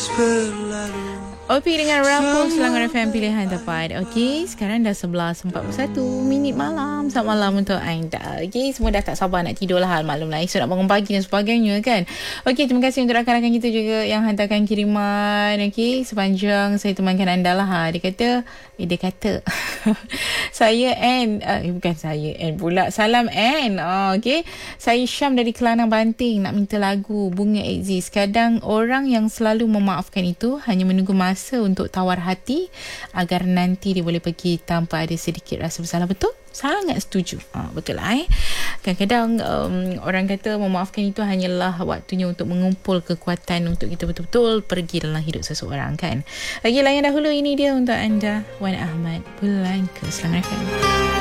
Opi dengan Raffle Selangor FM pilihan tepat. Okey, sekarang dah 11.41 minit malam. Selamat malam untuk anda. Okey, semua dah tak sabar nak tidur lah malam lah. Esok nak bangun pagi dan sebagainya kan. Okey, terima kasih untuk rakan-rakan kita juga yang hantarkan kiriman. Okey, sepanjang saya temankan anda lah. Dia kata saya Ann, bukan saya Ann pula. Salam Ann. Okey, saya Syam dari Kelantan Banting nak minta lagu Bunga Exist. Kadang orang yang selalu memaafkan itu hanya menunggu masa untuk tawar hati agar nanti dia boleh pergi tanpa ada sedikit rasa bersalah. Betul? Sangat setuju. Betul lah kadang-kadang orang kata memaafkan itu hanyalah waktunya untuk mengumpul kekuatan untuk kita betul-betul pergi dalam hidup seseorang kan. Lagi layan dahulu, ini dia untuk anda Wan Ahmad, Bulan ke Selangor FM.